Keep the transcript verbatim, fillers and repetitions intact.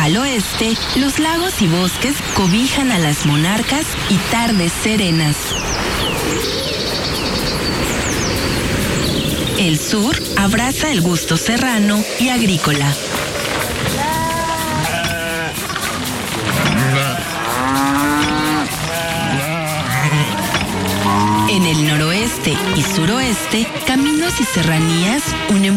Al oeste, los lagos y bosques cobijan a las monarcas y tardes serenas. El sur abraza el gusto serrano y agrícola. En el noroeste y suroeste, caminos y serranías unen